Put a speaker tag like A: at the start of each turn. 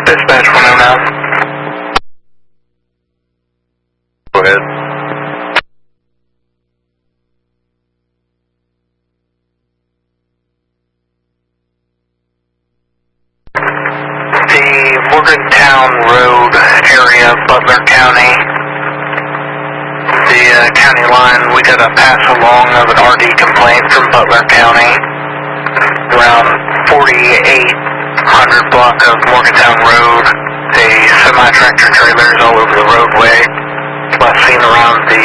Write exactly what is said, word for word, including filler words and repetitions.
A: Dispatch one oh nine. Go ahead. The Morgantown Road area, Butler County. The uh, county line, we got a pass along of an R D complaint from Butler County. Around forty-eight hundred block of Morgantown Road. A semi-tractor trailer is all over the roadway. Last seen around the